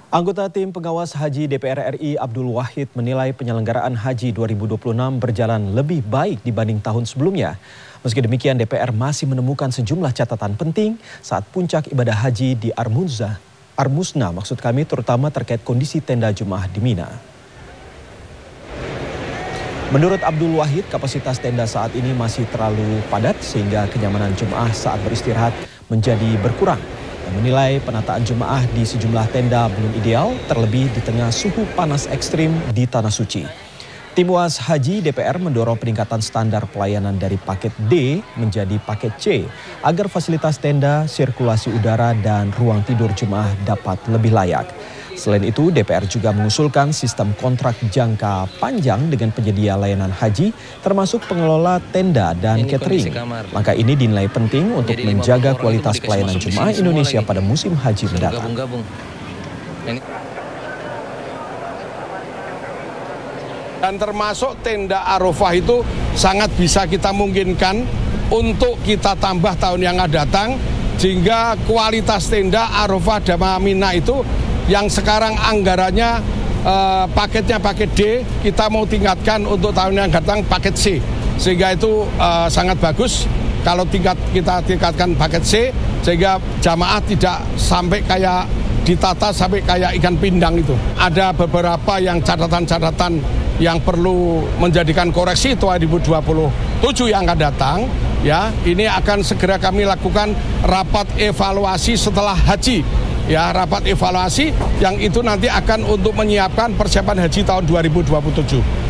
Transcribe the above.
Anggota tim pengawas haji DPR RI Abdul Wahid menilai penyelenggaraan haji 2026 berjalan lebih baik dibanding tahun sebelumnya. Meski demikian, DPR masih menemukan sejumlah catatan penting saat puncak ibadah haji di Armusna, terutama terkait kondisi tenda jemaah di Mina. Menurut Abdul Wahid, kapasitas tenda saat ini masih terlalu padat sehingga kenyamanan jemaah saat beristirahat menjadi berkurang. Dan menilai penataan jemaah di sejumlah tenda belum ideal, terlebih di tengah suhu panas ekstrim di Tanah Suci. Tim UAS Haji DPR mendorong peningkatan standar pelayanan dari paket D menjadi paket C agar fasilitas tenda, sirkulasi udara, dan ruang tidur jemaah dapat lebih layak. Selain itu, DPR juga mengusulkan sistem kontrak jangka panjang dengan penyedia layanan haji, termasuk pengelola tenda dan catering. Langkah ini dinilai penting untuk menjaga kualitas pelayanan jemaah Indonesia pada musim haji mendatang. Dan termasuk tenda Arafah itu sangat bisa kita mungkinkan untuk kita tambah tahun yang akan datang, sehingga kualitas tenda Arafah dan Mina itu yang sekarang anggarannya paketnya paket D, kita mau tingkatkan untuk tahun yang datang paket C. Sehingga itu sangat bagus kalau kita tingkatkan paket C, sehingga jamaah tidak sampai kayak ditata sampai kayak ikan pindang itu. Ada beberapa yang catatan-catatan yang perlu menjadikan koreksi 2027 yang akan datang. Ya, ini akan segera kami lakukan rapat evaluasi setelah haji. Ya, rapat evaluasi yang itu nanti akan untuk menyiapkan persiapan haji tahun 2027.